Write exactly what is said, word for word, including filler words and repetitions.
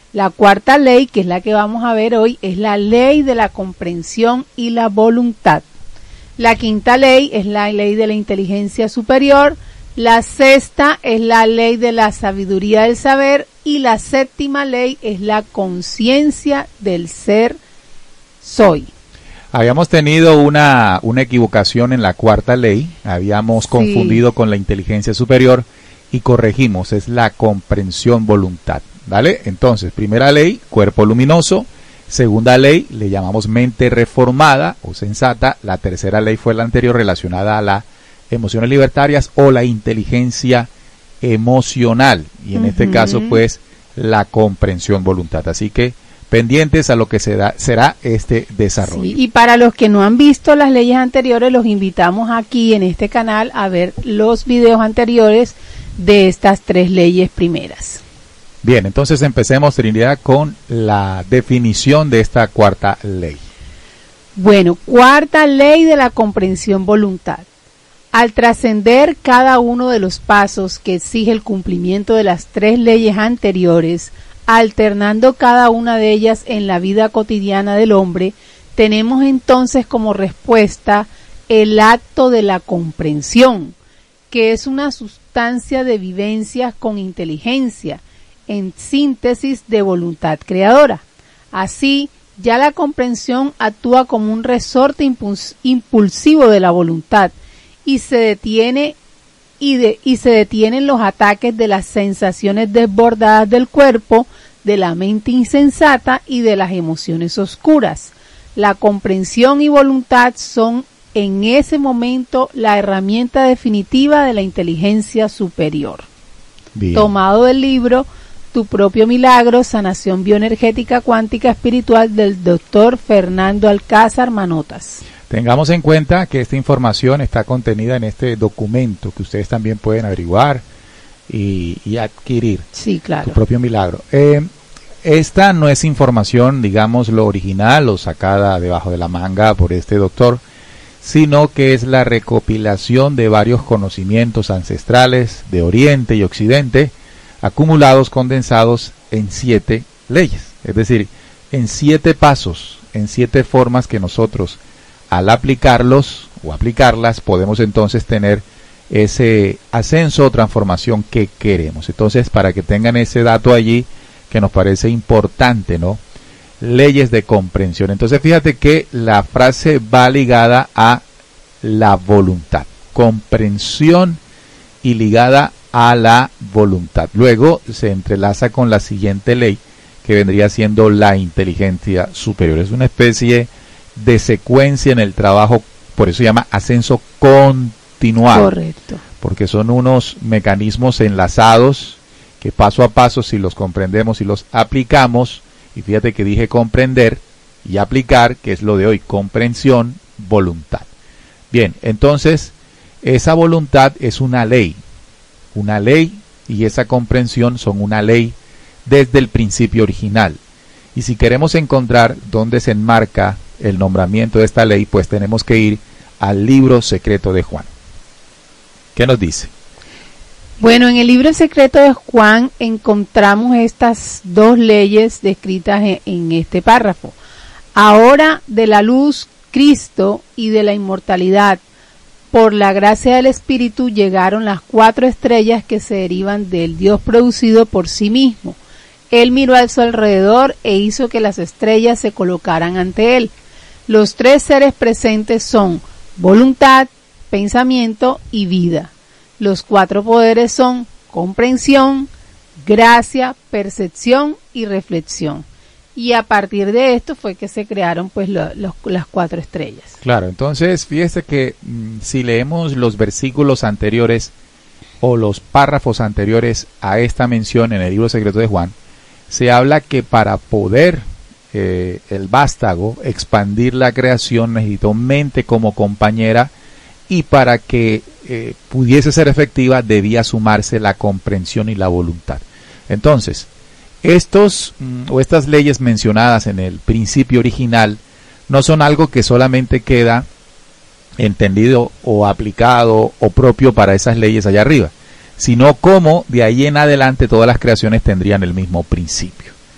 La cuarta ley, que es la que vamos a ver hoy, es la ley de la comprensión y la voluntad. La quinta ley es la ley de la inteligencia superior. La sexta es la ley de la sabiduría del saber. Y la séptima ley es la conciencia del ser soy. Habíamos tenido una, una equivocación en la cuarta ley. Habíamos sí. confundido con la inteligencia superior y corregimos. Es la comprensión voluntad. ¿Vale? Entonces, primera ley, cuerpo luminoso. Segunda ley, le llamamos mente reformada o sensata. La tercera ley fue la anterior, relacionada a las emociones libertarias o la inteligencia emocional. Y en uh-huh. este caso, pues, la comprensión voluntad. Así que, pendientes a lo que se da, será este desarrollo. Sí, y para los que no han visto las leyes anteriores, los invitamos aquí en este canal a ver los videos anteriores de estas tres leyes primeras. Bien, entonces empecemos, Trinidad, con la definición de esta cuarta ley. Bueno, cuarta ley de la comprensión voluntad. Al trascender cada uno de los pasos que exige el cumplimiento de las tres leyes anteriores, alternando cada una de ellas en la vida cotidiana del hombre, tenemos entonces como respuesta el acto de la comprensión, que es una sustancia de vivencias con inteligencia, en síntesis de voluntad creadora. Así, ya la comprensión actúa como un resorte impuls- impulsivo de la voluntad y se detiene y, de, y se detienen los ataques de las sensaciones desbordadas del cuerpo, de la mente insensata y de las emociones oscuras. La comprensión y voluntad son en ese momento la herramienta definitiva de la inteligencia superior. Bien. Tomado del libro Tu propio milagro, sanación bioenergética cuántica espiritual del doctor Fernando Alcázar Manotas. Tengamos en cuenta que esta información está contenida en este documento que ustedes también pueden averiguar y, y adquirir. Sí, claro. Tu propio milagro. Eh, esta no es información, digamos, lo original o sacada debajo de la manga por este doctor, sino que es la recopilación de varios conocimientos ancestrales de Oriente y Occidente, acumulados, condensados en siete leyes, es decir, en siete pasos, en siete formas que nosotros, al aplicarlos o aplicarlas, podemos entonces tener ese ascenso o transformación que queremos. Entonces, para que tengan ese dato allí, que nos parece importante, ¿no? Leyes de comprensión. Entonces, fíjate que la frase va ligada a la voluntad, comprensión y ligada a la voluntad. Luego se entrelaza con la siguiente ley, que vendría siendo la inteligencia superior. Es una especie de secuencia en el trabajo, por eso se llama ascenso continuado. Correcto. Porque son unos mecanismos enlazados que paso a paso, si los comprendemos y los aplicamos, y fíjate que dije comprender y aplicar, que es lo de hoy, comprensión, voluntad. Bien, entonces, esa voluntad es una ley, una ley, y esa comprensión son una ley desde el principio original. Y si queremos encontrar dónde se enmarca el nombramiento de esta ley, pues tenemos que ir al libro secreto de Juan. ¿Qué nos dice? Bueno, en el libro secreto de Juan encontramos estas dos leyes descritas en, en este párrafo. Ahora de la luz, Cristo, y de la inmortalidad, por la gracia del Espíritu llegaron las cuatro estrellas que se derivan del Dios producido por sí mismo. Él miró a su alrededor e hizo que las estrellas se colocaran ante él. Los tres seres presentes son voluntad, pensamiento y vida. Los cuatro poderes son comprensión, gracia, percepción y reflexión. Y a partir de esto fue que se crearon pues lo, los, las cuatro estrellas. Claro, entonces fíjese que mmm, si leemos los versículos anteriores o los párrafos anteriores a esta mención en el libro secreto de Juan, se habla que para poder eh, el vástago expandir la creación necesitó mente como compañera, y para que eh, pudiese ser efectiva debía sumarse la comprensión y la voluntad. Entonces, estos mm, o estas leyes mencionadas en el principio original no son algo que solamente queda entendido o aplicado o propio para esas leyes allá arriba, sino como de ahí en adelante todas las creaciones tendrían el mismo principio.